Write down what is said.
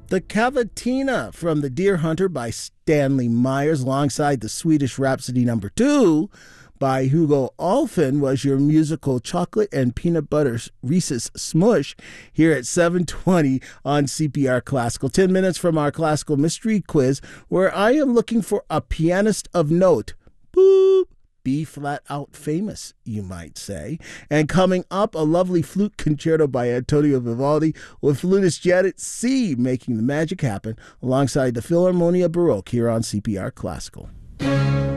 The Cavatina from The Deer Hunter by Stanley Myers, alongside the Swedish Rhapsody Number 2 by Hugo Alfin, was your musical chocolate and peanut butter Reese's Smush here at 7:20 on CPR Classical. 10 minutes from our classical mystery quiz, where I am looking for a pianist of note. Boop. Be flat out famous, you might say. And coming up, a lovely flute concerto by Antonio Vivaldi, with flutist Janet C. making the magic happen alongside the Philharmonia Baroque here on CPR Classical.